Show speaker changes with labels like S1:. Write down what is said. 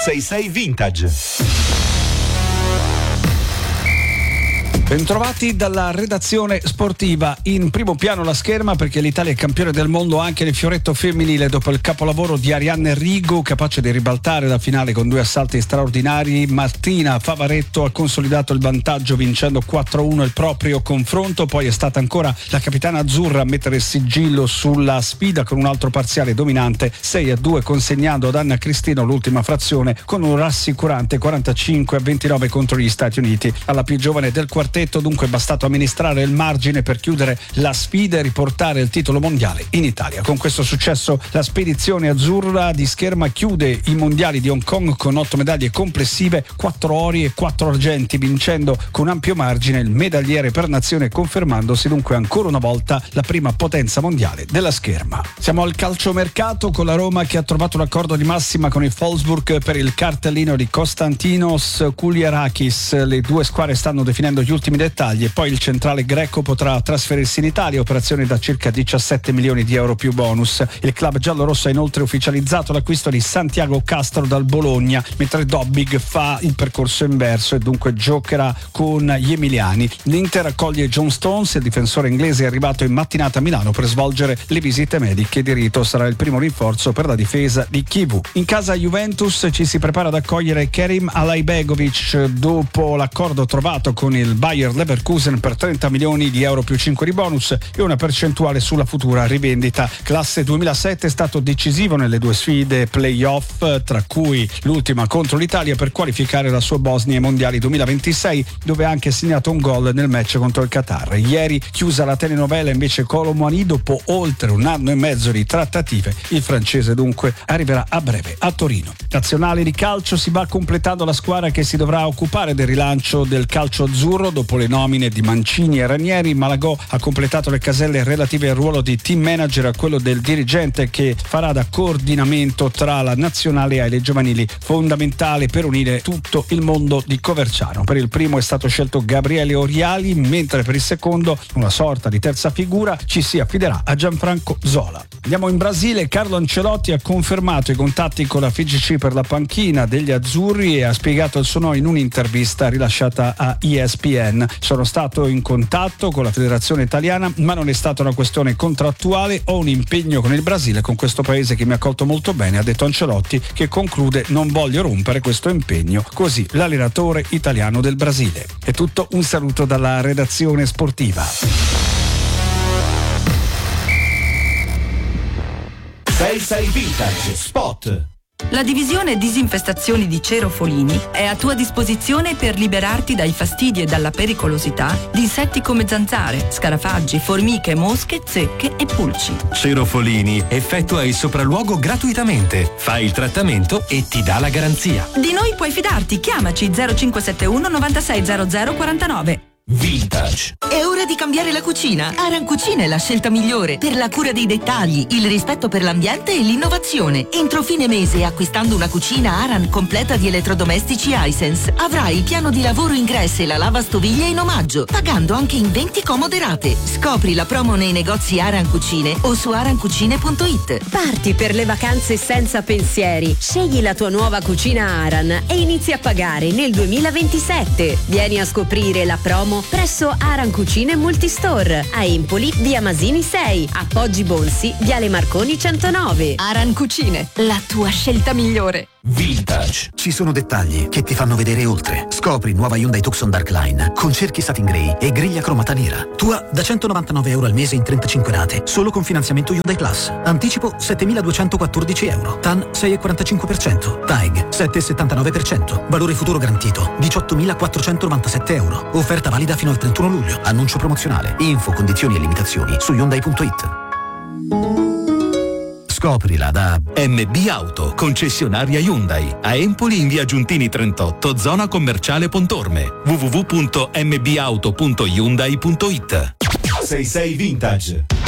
S1: 66 Vintage.
S2: Bentrovati dalla redazione sportiva. In primo piano la scherma perché l'Italia è campione del mondo anche nel fioretto femminile dopo il capolavoro di Arianne Rigo, capace di ribaltare la finale con 2 assalti straordinari. Martina Favaretto ha consolidato il vantaggio vincendo 4-1 il proprio confronto, poi è stata ancora la capitana azzurra a mettere il sigillo sulla sfida con un altro parziale dominante 6-2, consegnando ad Anna Cristino l'ultima frazione con un rassicurante 45-29 contro gli Stati Uniti. Alla più giovane del quartetto dunque è bastato amministrare il margine per chiudere la sfida e riportare il titolo mondiale in Italia. Con questo successo la spedizione azzurra di scherma chiude i mondiali di Hong Kong con 8 medaglie complessive, 4 ori e 4 argenti, vincendo con ampio margine il medagliere per nazione, confermandosi dunque ancora una volta la prima potenza mondiale della scherma. Siamo al calciomercato con la Roma che ha trovato un accordo di massima con il Wolfsburg per il cartellino di Konstantinos Kouliarakis. Le due squadre stanno definendo gli ultimi dettagli e poi il centrale greco potrà trasferirsi in Italia, operazione da circa 17 milioni di euro più bonus. Il club giallorosso ha inoltre ufficializzato l'acquisto di Santiago Castro dal Bologna, mentre Dobbig fa il percorso inverso e dunque giocherà con gli emiliani. L'Inter accoglie John Stones, il difensore inglese è arrivato in mattinata a Milano per svolgere le visite mediche. Di rito sarà il primo rinforzo per la difesa di Kivu. In casa Juventus ci si prepara ad accogliere Kerim Alaibegovic dopo l'accordo trovato con il Bayer Leverkusen per 30 milioni di euro più 5 di bonus e una percentuale sulla futura rivendita. Classe 2007 è stato decisivo nelle 2 sfide playoff, tra cui l'ultima contro l'Italia per qualificare la sua Bosnia ai mondiali 2026, dove ha anche segnato un gol nel match contro il Qatar. Ieri chiusa la telenovela invece Kolo Muani dopo oltre 1 anno e mezzo di trattative. Il francese dunque arriverà a breve a Torino. Nazionale di calcio, si va completando la squadra che si dovrà occupare del rilancio del calcio azzurro. Dopo le nomine di Mancini e Ranieri, Malagò ha completato le caselle relative al ruolo di team manager e a quello del dirigente che farà da coordinamento tra la nazionale e le giovanili, fondamentale per unire tutto il mondo di Coverciano. Per il primo è stato scelto Gabriele Oriali, mentre per il secondo, una sorta di terza figura, ci si affiderà a Gianfranco Zola. Andiamo in Brasile. Carlo Ancelotti ha confermato i contatti con la FIGC per la panchina degli azzurri e ha spiegato il suo no in un'intervista rilasciata a ESPN. Sono stato in contatto con la federazione italiana, ma non è stata una questione contrattuale. Ho un impegno con il Brasile, con questo paese che mi ha accolto molto bene, ha detto Ancelotti, che conclude: non voglio rompere questo impegno. Così l'allenatore italiano del Brasile. È tutto, un saluto dalla redazione sportiva.
S1: 66 Vintage Spot.
S3: La divisione disinfestazioni di Cero Folini è a tua disposizione per liberarti dai fastidi e dalla pericolosità di insetti come zanzare, scarafaggi, formiche, mosche, zecche e pulci.
S4: Cero Folini effettua il sopralluogo gratuitamente, fai il trattamento e ti dà la garanzia.
S3: Di noi puoi fidarti, chiamaci 0571 9600 49.
S1: Vintage.
S5: È ora di cambiare la cucina. Aran Cucina è la scelta migliore per la cura dei dettagli, il rispetto per l'ambiente e l'innovazione. Entro fine mese, acquistando una cucina Aran completa di elettrodomestici Hisense, avrai il piano di lavoro ingresso e la lavastoviglie in omaggio, pagando anche in 20 comode rate. Scopri la promo nei negozi Aran Cucine o su arancucine.it.
S6: Parti per le vacanze senza pensieri. Scegli la tua nuova cucina Aran e inizi a pagare nel 2027. Vieni a scoprire la promo presso Aran Cucine Multistore a Empoli, via Masini 6, a Poggi Bonsi, viale Marconi 109.
S5: Aran Cucine, la tua scelta migliore.
S1: Vintage.
S7: Ci sono dettagli che ti fanno vedere oltre. Scopri nuova Hyundai Tucson Dark Line con cerchi satin grey e griglia cromata nera. Tua da 199 euro al mese in 35 rate, solo con finanziamento Hyundai Plus. Anticipo 7.214 euro. TAN 6,45%. TAEG 7,79%. Valore futuro garantito 18.497 euro. Offerta valida fino al 31 luglio. Annuncio promozionale. Info, condizioni e limitazioni su Hyundai.it. Scoprila da
S4: MB Auto, concessionaria Hyundai, a Empoli in via Giuntini 38, zona commerciale Pontorme. www.mbauto.hyundai.it.
S1: 66 Vintage.